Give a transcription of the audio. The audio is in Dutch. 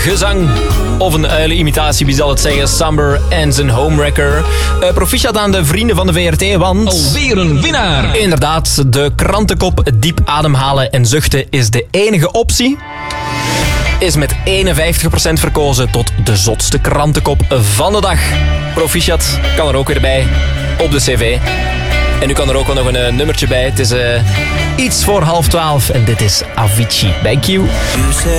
gezang of een uilenimitatie, wie zal het zeggen? Samber en zijn Homewrecker. Proficiat aan de vrienden van de VRT, want... Alweer een winnaar. Inderdaad, de krantenkop diep ademhalen en zuchten is de enige optie. Is met 51% verkozen tot de zotste krantenkop van de dag. Proficiat kan er ook weer bij op de cv. En nu kan er ook wel nog een nummertje bij. Het is iets voor 11:30 en dit is Avicii bij Q.